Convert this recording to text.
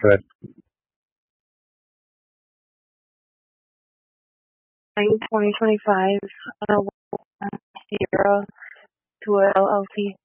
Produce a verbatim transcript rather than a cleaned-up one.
Good. twenty twenty-five uh, Sierra to a L L C.